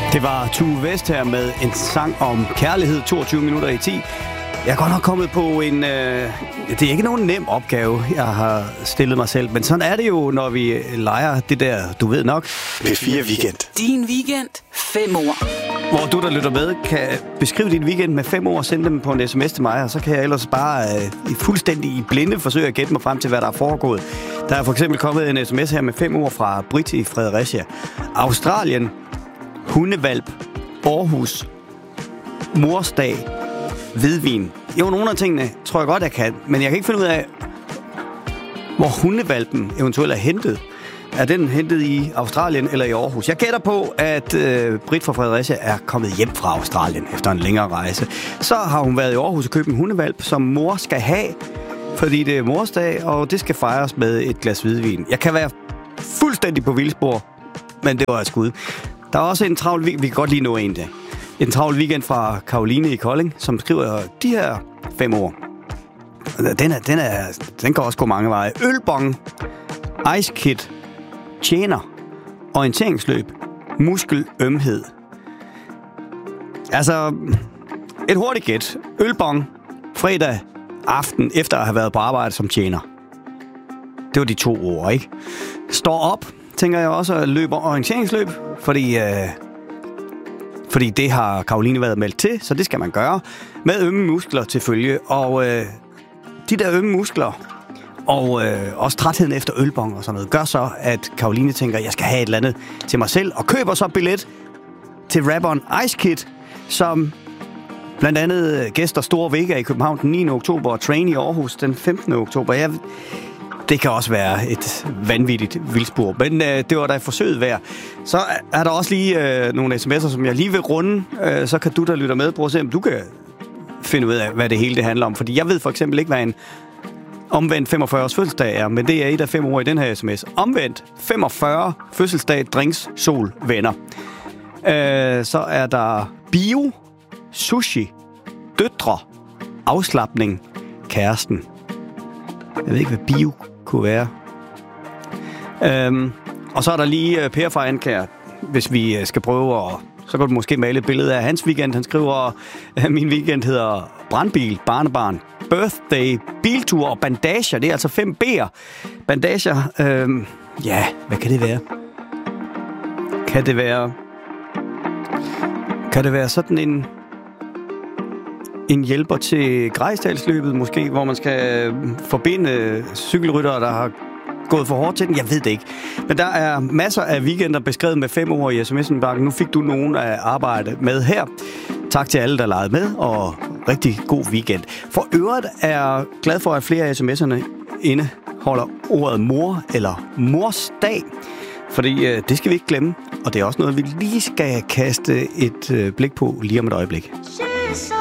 Det var Tue West her med en sang om kærlighed, 22 minutter i 10. Jeg er godt nok kommet på en... det er ikke nogen nem opgave, jeg har stillet mig selv. Men sådan er det jo, når vi leger det der, du ved nok. P4 Weekend. Din weekend. 5 ord. Hvor du, der lytter med, kan beskrive din weekend med 5 ord og sende dem på en sms til mig. Og så kan jeg ellers bare fuldstændig i blinde forsøge at gætte mig frem til, hvad der er foregået. Der er for eksempel kommet en sms her med 5 ord fra Britt i Fredericia. Australien. Hundevalp. Aarhus. Morsdag. Hvidvin. Jo, nogle af tingene tror jeg godt, jeg kan. Men jeg kan ikke finde ud af, hvor hundevalpen eventuelt er hentet. Er den hentet i Australien eller i Aarhus? Jeg gætter på, at Britt fra Fredericia er kommet hjem fra Australien efter en længere rejse. Så har hun været i Aarhus og købt en hundevalp, som mor skal have, fordi det er morsdag, og det skal fejres med et glas hvidvin. Jeg kan være fuldstændig på vildspor, men det var et skud. Der er også en travl weekend, vi kan godt lige nå en dag. En travl weekend fra Karoline i Kolding, som skriver de her 5 ord. Den kan også gå mange veje. Ølbong, ice kit, tjener, orienteringsløb, muskelømhed. Altså, et hurtigt gæt. Ølbong, fredag aften, efter at have været på arbejde som tjener. Det var de 2 ord, ikke? Står op, tænker jeg også, at løber orienteringsløb, fordi det har Karoline været meldt til, så det skal man gøre, med ømme muskler til følge. Og de der ømme muskler, og også trætheden efter ølbong og sådan noget, gør så, at Karoline tænker, at jeg skal have et eller andet til mig selv, og køber så billet til rapperen Ice Kid, som blandt andet gæster Store Vega i København den 9. oktober, og Train i Aarhus den 15. oktober. Det kan også være et vanvittigt vildspor, men det var da forsøget værd. Så er der også lige nogle sms'er, som jeg lige vil runde. Så kan du, der lytter med, prøve at se, om du kan finde ud af, hvad det hele det handler om. Fordi jeg ved for eksempel ikke, hvad en omvendt 45-års fødselsdag er, men det er et af 5 ord i den her sms. Omvendt 45 fødselsdag, drinks, sol, venner. Så er der bio, sushi, døtre, afslapning, kæresten. Jeg ved ikke, hvad bio kunne være. Og så er der lige Per fra Ankær, hvis vi skal prøve at... Så kan du måske male et billede af hans weekend. Han skriver, min weekend hedder brandbil, barnebarn, birthday, biltur og bandager. Det er altså 5 B'er. Bandager, ja, hvad kan det være? Kan det være sådan en hjælper til Grejsdalsløbet måske, hvor man skal forbinde cykelryttere, der har gået for hårdt til den? Jeg ved det ikke. Men der er masser af weekender beskrevet med 5 ord i sms'en-bakken. Nu fik du nogen af arbejde med her. Tak til alle, der legede med, og rigtig god weekend. For øvrigt er jeg glad for, at flere af sms'erne indeholder ordet mor eller morsdag. Fordi det skal vi ikke glemme, og det er også noget, vi lige skal kaste et blik på lige om et øjeblik.